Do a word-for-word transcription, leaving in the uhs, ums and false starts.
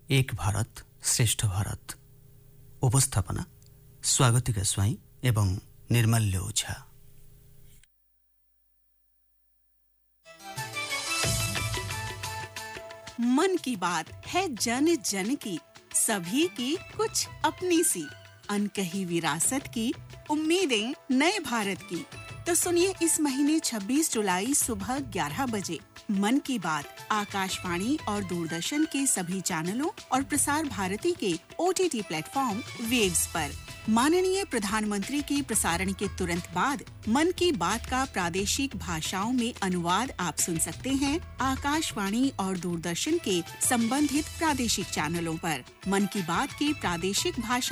एक भारत श्रेष्ठ भारत उपस्थापना स्वागतिका स्वाई एवं निर्मल्य ओझा। मन की बात है जन जन की, सभी की कुछ अपनी सी, अनकही विरासत की, उम्मीदें नए भारत की। तो सुनिए इस महीने छब्बीस जुलाई सुबह ग्यारह बजे मन की बात आकाशवाणी और दूरदर्शन के सभी चैनलों और प्रसार भारती के ओटीटी प्लेटफॉर्म वेव्स पर। माननीय प्रधानमंत्री के प्रसारण के तुरंत बाद मन की बात का प्रादेशिक भाषाओं में अनुवाद आप सुन सकते हैं आकाशवाणी और दूरदर्शन के संबंधित प्रादेशिक चैनलों पर। मन की बात के प्रादेशिक भाषा